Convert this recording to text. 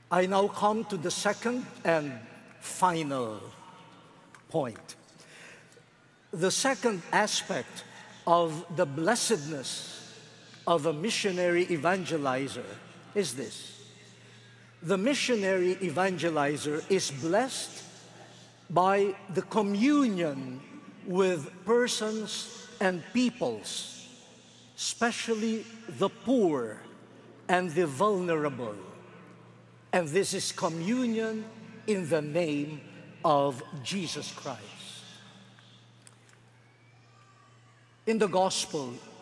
I now come to the second and final point. The second aspect of the blessedness of a missionary evangelizer is this. The missionary evangelizer is blessed by the communion with persons and peoples, especially the poor and the vulnerable. And this is communion in the name of Jesus Christ. In the gospel,